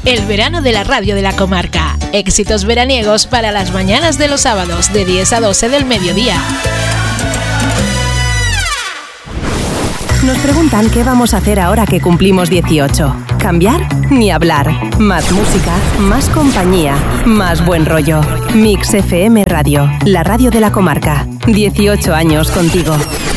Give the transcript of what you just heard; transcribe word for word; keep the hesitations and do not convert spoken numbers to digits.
el verano de la radio de la comarca. Éxitos veraniegos para las mañanas de los sábados de diez a doce del mediodía. Nos preguntan qué vamos a hacer ahora que cumplimos dieciocho. ¿Cambiar? Ni hablar. Más música, más compañía, más buen rollo. Mix F M Radio, la radio de la comarca. dieciocho años contigo.